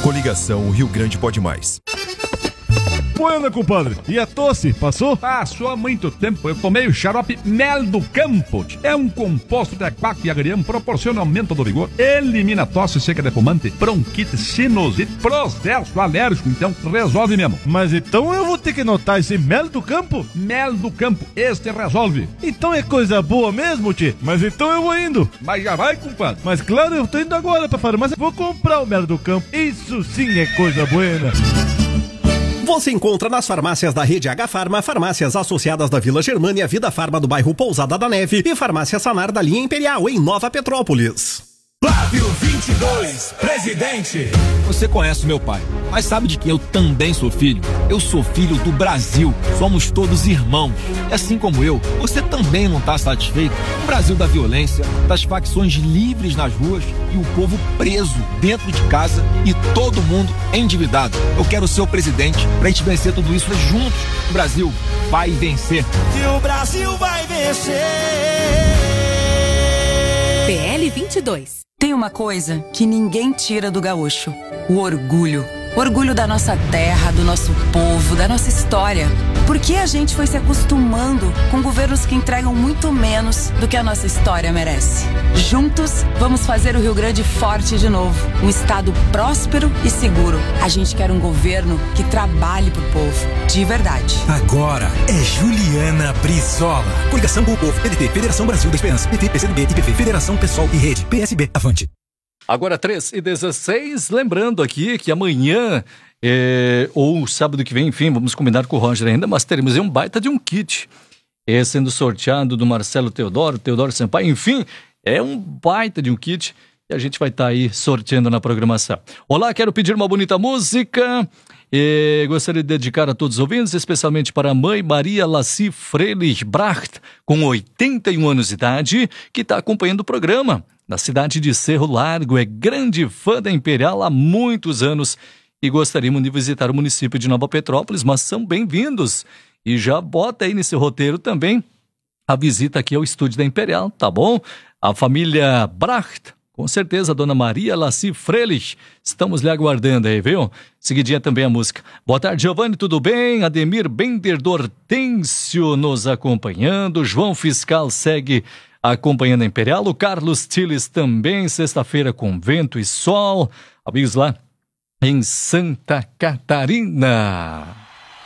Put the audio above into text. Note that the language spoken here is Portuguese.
Coligação Rio Grande Pode Mais. Buena, compadre. E a tosse, passou? Passou há muito tempo. Eu tomei o xarope Mel do Campo. É um composto de aquaco e agrião, proporciona aumento do vigor, elimina tosse seca de fumante, bronquite, sinusite, processo alérgico. Então, resolve mesmo. Mas então eu vou ter que anotar esse Mel do Campo? Mel do Campo, este resolve. Então é coisa boa mesmo, tchê? Mas então eu vou indo. Mas já vai, compadre. Mas claro, eu tô indo agora pra farmácia. Vou comprar o Mel do Campo. Isso sim é coisa buena. Você encontra nas farmácias da Rede H Farma, farmácias associadas da Vila Germânia, Vida Farma do bairro Pousada da Neve e Farmácia Sanar da linha Imperial, em Nova Petrópolis. Flávio 22, presidente. Você conhece meu pai, mas sabe de que eu também sou filho? Eu sou filho do Brasil. Somos todos irmãos. E assim como eu, você também não está satisfeito com o Brasil da violência, das facções livres nas ruas e o povo preso dentro de casa e todo mundo endividado. Eu quero ser o presidente pra gente vencer tudo isso juntos. O Brasil vai vencer. Que o Brasil vai vencer. PL 22. Tem uma coisa que ninguém tira do gaúcho: o orgulho. Orgulho da nossa terra, do nosso povo, da nossa história. Porque a gente foi se acostumando com governos que entregam muito menos do que a nossa história merece. Juntos, vamos fazer o Rio Grande forte de novo. Um estado próspero e seguro. A gente quer um governo que trabalhe pro povo, de verdade. Agora é Juliana Brizola. Coligação com o Povo, PDT, Federação Brasil da Esperança, PT, PCdoB, IPP, Federação Pessoal e Rede, PSB, avante. Agora 3h16, lembrando aqui que amanhã, ou sábado que vem, enfim, vamos combinar com o Roger ainda, mas teremos um baita de um kit, sendo sorteado do Marcelo Teodoro Sampaio, enfim, é um baita de um kit e a gente vai estar aí sorteando na programação. Olá, quero pedir uma bonita música, gostaria de dedicar a todos os ouvintes, especialmente para a mãe Maria Laci Freilich Bracht, com 81 anos de idade, que está acompanhando o programa. Na cidade de Cerro Largo, é grande fã da Imperial há muitos anos e gostaríamos de visitar o município de Nova Petrópolis, mas são bem-vindos. E já bota aí nesse roteiro também a visita aqui ao estúdio da Imperial, tá bom? A família Bracht, com certeza, a dona Maria Laci Freilich, estamos lhe aguardando aí, viu? Seguidinha também a música. Boa tarde, Giovanni, tudo bem? Ademir Bender do Hortêncio nos acompanhando, João Fiscal segue acompanhando a Imperial, o Carlos Tiles também, sexta-feira com vento e sol, amigos lá em Santa Catarina.